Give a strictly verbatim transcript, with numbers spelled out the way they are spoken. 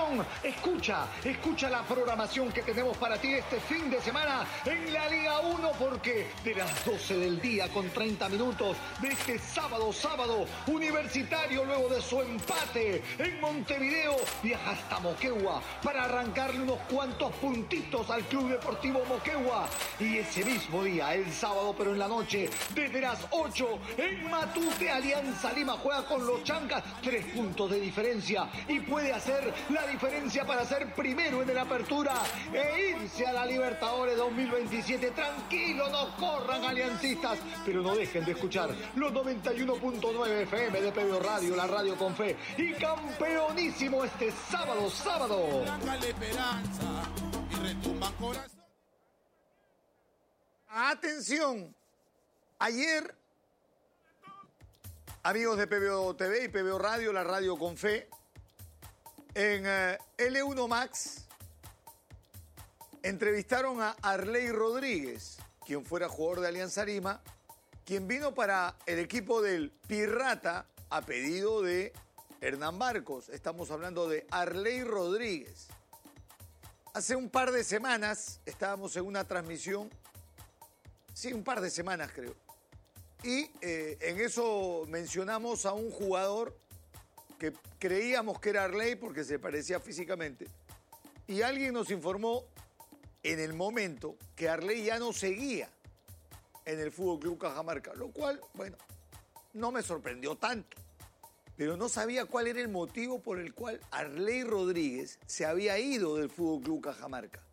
atención, escucha, escucha la programación que tenemos para ti este fin de semana en la Liga uno, porque de las doce del día con treinta minutos de este sábado, sábado, Universitario, luego de su empate en Montevideo, viaja hasta Moquegua para arrancarle unos cuantos puntitos al Club Deportivo Moquegua. Y ese mismo día, el sábado, pero en la noche, desde las ocho, en Matute, Alianza Lima juega con los Chancas, tres puntos de diferencia, y puede hacer la diferencia para ser primero en la apertura e irse a la Libertadores dos mil veintisiete. Tranquilo, no corran, aliancistas, pero no dejen de escuchar los noventa y uno punto nueve F M de P B O Radio, la radio con fe, y campeonísimo este sábado, sábado. Atención, ayer, amigos de P B O T V y P B O Radio, la radio con fe, en uh, L uno Max entrevistaron a Arley Rodríguez, quien fuera jugador de Alianza Lima, quien vino para el equipo del Pirrata a pedido de Hernán Barcos. Estamos hablando de Arley Rodríguez. Hace un par de semanas estábamos en una transmisión, sí, un par de semanas creo, y eh, en eso mencionamos a un jugador que creíamos que era Arley porque se parecía físicamente, y alguien nos informó en el momento que Arley ya no seguía en el Fútbol Club Cajamarca, lo cual, bueno, no me sorprendió tanto, pero no sabía cuál era el motivo por el cual Arley Rodríguez se había ido del Fútbol Club Cajamarca.